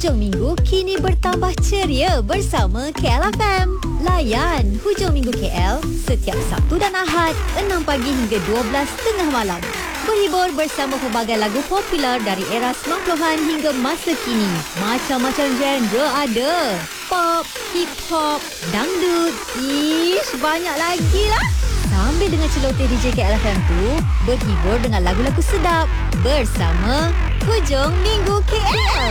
Hujung minggu kini bertambah ceria bersama KLFM. Layan Hujung Minggu KL setiap Sabtu dan Ahad 6 pagi hingga 12 tengah malam. Berhibur bersama pelbagai lagu popular dari era 90-an hingga masa kini. Macam-macam genre ada. Pop, hip-hop, dangdut, banyak lagi lah. Sambil dengan celoteh DJ KLFM tu, berhibur dengan lagu-lagu sedap bersama Hujung Minggu KL.